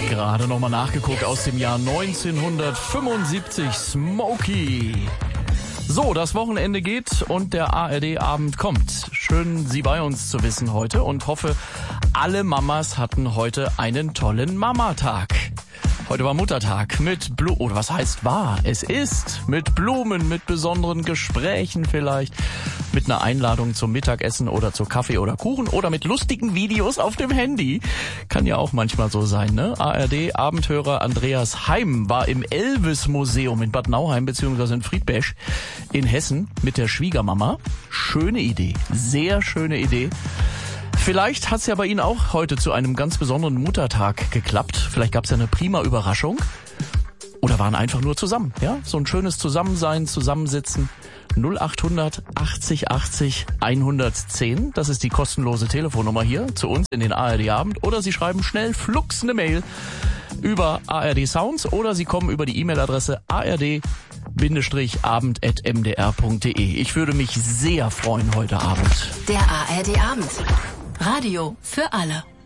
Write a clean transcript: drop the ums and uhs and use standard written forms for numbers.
Gerade nochmal nachgeguckt aus dem Jahr 1975, Smokey. So, das Wochenende geht und der ARD-Abend kommt. Schön, Sie bei uns zu wissen heute und hoffe, alle Mamas hatten heute einen tollen Mamatag. Heute war Muttertag mit oder was heißt war? Es ist mit Blumen, mit besonderen Gesprächen vielleicht, mit einer Einladung zum Mittagessen oder zu Kaffee oder Kuchen oder mit lustigen Videos auf dem Handy. Kann ja auch manchmal so sein, ne? ARD-Abendhörer Andreas Heim war im Elvis-Museum in Bad Nauheim bzw. in Friedberg in Hessen mit der Schwiegermama. Schöne Idee, sehr schöne Idee. Vielleicht hat's ja bei Ihnen auch heute zu einem ganz besonderen Muttertag geklappt. Vielleicht gab's ja eine prima Überraschung. Oder waren einfach nur zusammen, ja? So ein schönes Zusammensein, Zusammensitzen. 0800 80 80 110. Das ist die kostenlose Telefonnummer hier zu uns in den ARD-Abend. Oder Sie schreiben schnell flugs eine Mail über ARD Sounds oder Sie kommen über die E-Mail-Adresse ard-abend@mdr.de. Ich würde mich sehr freuen heute Abend. Der ARD-Abend. Radio für alle.